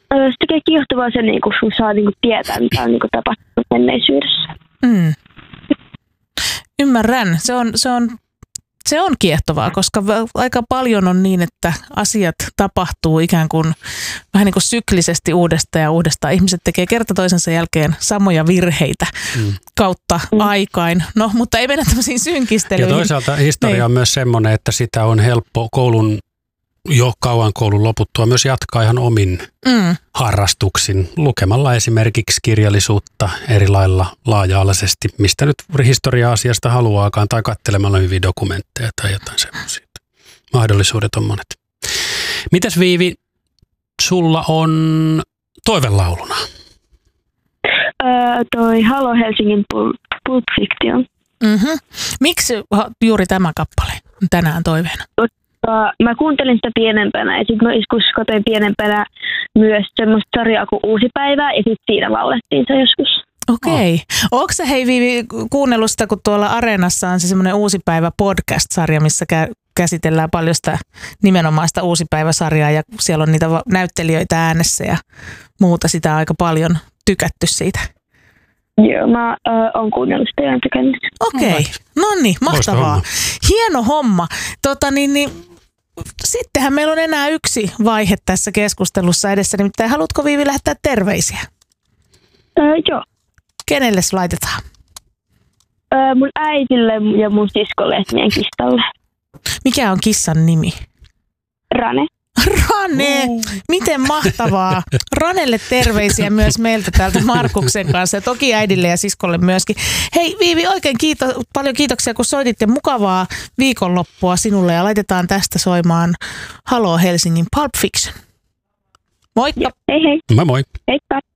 Se tekee kiehtovaa se, niin kun saa niin kun tietää, mitä on niin kun tapahtunut menneisyydessä. Ymmärrän. Se on kiehtovaa, koska aika paljon on niin, että asiat tapahtuu ikään kuin vähän niin kuin syklisesti uudestaan ja uudestaan. Ihmiset tekee kerta toisensa jälkeen samoja virheitä kautta aikain. No, mutta ei mennä tämmöisiin synkistelyihin. Ja toisaalta historia on myös semmoinen, että sitä on helppo jo kauan koulun loputtua myös jatkaa ihan omin harrastuksin, lukemalla esimerkiksi kirjallisuutta eri lailla laaja-alaisesti, mistä nyt historia-asiasta haluaakaan, tai katselemalla hyviä dokumentteja tai jotain semmoisia. Mahdollisuudet on monet. Mitäs Viivi, sulla on toivelauluna? Toi Halo Helsingin Pulp Fiction. Miksi juuri tämä kappale on tänään toiveena? Mä kuuntelin sitä pienempänä ja sitten mä joskus katsoin pienempänä myös semmoista sarjaa kuin Uusi päivä ja sitten siinä laulettiin se joskus. Okei. Ootko sä hei Viivi kuunnellut sitä, kun tuolla Areenassa on se semmoinen Uusi päivä podcast-sarja, missä käsitellään paljon sitä nimenomaista Uusi päivä-sarjaa ja siellä on niitä näyttelijöitä äänessä ja muuta, sitä aika paljon tykätty siitä. Joo, mä oon kuunnellut sitä ja tykännyt. Okei, no niin, mahtavaa. Hieno homma. Sittenhän meillä on enää yksi vaihe tässä keskustelussa edessä, nimittäin haluatko Viivi lähettää terveisiä? Joo. Kenelle laitetaan? Mun äitille ja mun siskolle ja meidän kissalle. Mikä on kissan nimi? Rane. Rane! Miten mahtavaa. Ranelle terveisiä myös meiltä täältä Markuksen kanssa ja toki äidille ja siskolle myöskin. Hei Viivi, oikein paljon kiitoksia kun soitit ja mukavaa viikonloppua sinulle ja laitetaan tästä soimaan Halo Helsingin Pulp Fiction. Moikka! Hei hei! Moi moi! Heippa!